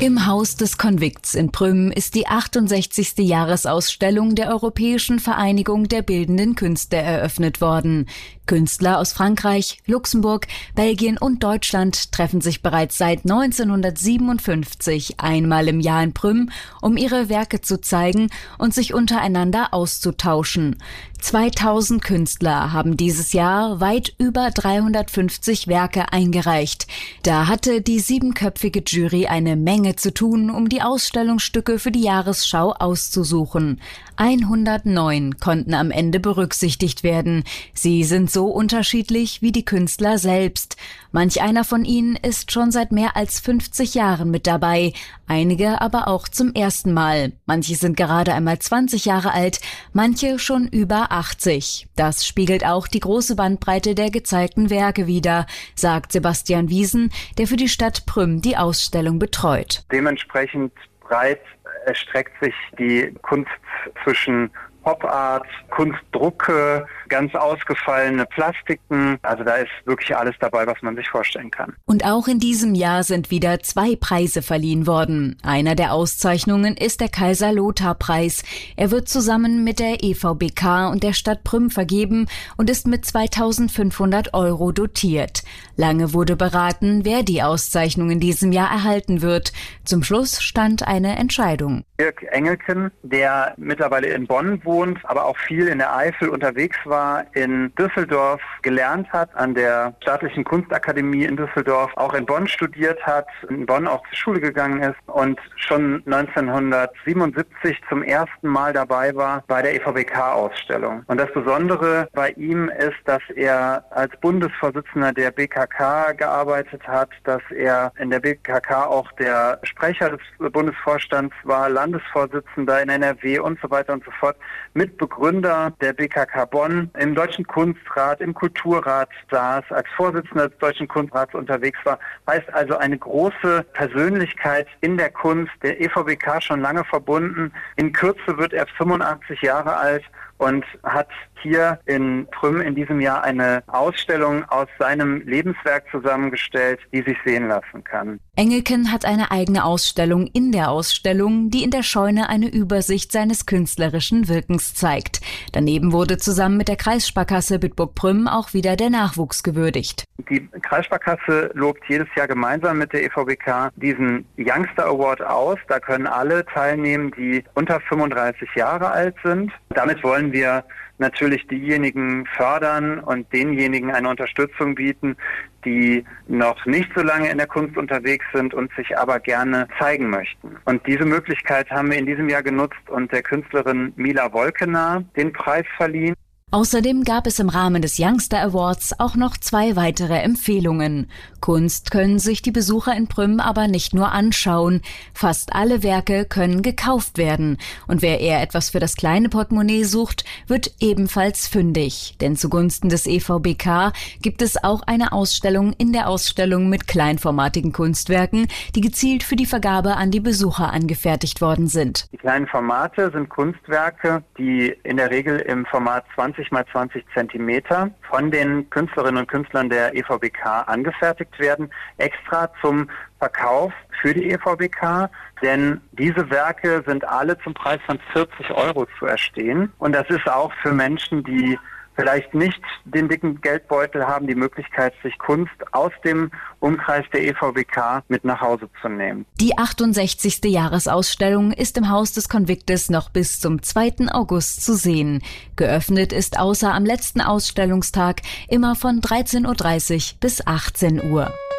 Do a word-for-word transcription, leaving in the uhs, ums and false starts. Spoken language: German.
Im Haus des Convicts in Prüm ist die achtundsechzigste Jahresausstellung der Europäischen Vereinigung der Bildenden Künste eröffnet worden. Künstler aus Frankreich, Luxemburg, Belgien und Deutschland treffen sich bereits seit neunzehnhundertsiebenundfünfzig einmal im Jahr in Prüm, um ihre Werke zu zeigen und sich untereinander auszutauschen. zweitausend Künstler haben dieses Jahr weit über dreihundertfünfzig Werke eingereicht. Da hatte die siebenköpfige Jury eine Menge zu tun, um die Ausstellungsstücke für die Jahresschau auszusuchen. hundertneun konnten am Ende berücksichtigt werden. Sie sind so unterschiedlich wie die Künstler selbst. Manch einer von ihnen ist schon seit mehr als fünfzig Jahren mit dabei, einige aber auch zum ersten Mal. Manche sind gerade einmal zwanzig Jahre alt, manche schon über achtzig. Das spiegelt auch die große Bandbreite der gezeigten Werke wider, sagt Sebastian Wiesen, der für die Stadt Prüm die Ausstellung betreut. Dementsprechend breit erstreckt sich die Kunst zwischen Pop-Art, Kunstdrucke, ganz ausgefallene Plastiken. Also da ist wirklich alles dabei, was man sich vorstellen kann. Und auch in diesem Jahr sind wieder zwei Preise verliehen worden. Einer der Auszeichnungen ist der Kaiser-Lothar-Preis. Er wird zusammen mit der E V B K und der Stadt Prüm vergeben und ist mit zweitausendfünfhundert Euro dotiert. Lange wurde beraten, wer die Auszeichnung in diesem Jahr erhalten wird. Zum Schluss stand eine Entscheidung. Dirk Engelken, der mittlerweile in Bonn wohnt, aber auch viel in der Eifel unterwegs war, in Düsseldorf gelernt hat, an der Staatlichen Kunstakademie in Düsseldorf, auch in Bonn studiert hat, in Bonn auch zur Schule gegangen ist und schon neunzehnhundertsiebenundsiebzig zum ersten Mal dabei war bei der E V B K-Ausstellung. Und das Besondere bei ihm ist, dass er als Bundesvorsitzender der B K K gearbeitet hat, dass er in der B K K auch der Sprecher des Bundesvorstands war, Landesvorsitzender in N R W und so weiter und so fort, Mitbegründer der B K K Bonn, im Deutschen Kunstrat, im Kulturrat saß, als Vorsitzender des Deutschen Kunstrats unterwegs war. Heißt also eine große Persönlichkeit in der Kunst, der E V B K schon lange verbunden. In Kürze wird er fünfundachtzig Jahre alt und hat hier in Prüm in diesem Jahr eine Ausstellung aus seinem Lebenswerk zusammengestellt, die sich sehen lassen kann. Engelken hat eine eigene Ausstellung in der Ausstellung, die in der Scheune eine Übersicht seines künstlerischen Wirkens zeigt. Daneben wurde zusammen mit der Kreissparkasse Bitburg-Prüm auch wieder der Nachwuchs gewürdigt. Die Kreissparkasse lobt jedes Jahr gemeinsam mit der E V B K diesen Youngster Award aus. Da können alle teilnehmen, die unter fünfunddreißig Jahre alt sind. Damit wollen wir natürlich diejenigen fördern und denjenigen eine Unterstützung bieten, die noch nicht so lange in der Kunst unterwegs sind und sich aber gerne zeigen möchten. Und diese Möglichkeit haben wir in diesem Jahr genutzt und der Künstlerin Mila Wolkener den Preis verliehen. Außerdem gab es im Rahmen des Youngster Awards auch noch zwei weitere Empfehlungen. Kunst können sich die Besucher in Prüm aber nicht nur anschauen. Fast alle Werke können gekauft werden. Und wer eher etwas für das kleine Portemonnaie sucht, wird ebenfalls fündig. Denn zugunsten des E V B K gibt es auch eine Ausstellung in der Ausstellung mit kleinformatigen Kunstwerken, die gezielt für die Vergabe an die Besucher angefertigt worden sind. Die kleinen Formate sind Kunstwerke, die in der Regel im Format zwanzig mal zwanzig Zentimeter von den Künstlerinnen und Künstlern der E V B K angefertigt werden, extra zum Verkauf für die E V B K, denn diese Werke sind alle zum Preis von vierzig Euro zu erstehen und das ist auch für Menschen, die vielleicht nicht den dicken Geldbeutel haben, die Möglichkeit, sich Kunst aus dem Umkreis der E V B K mit nach Hause zu nehmen. Die achtundsechzigste Jahresausstellung ist im Haus des Convictes noch bis zum zweiten August zu sehen. Geöffnet ist außer am letzten Ausstellungstag immer von dreizehn Uhr dreißig bis achtzehn Uhr.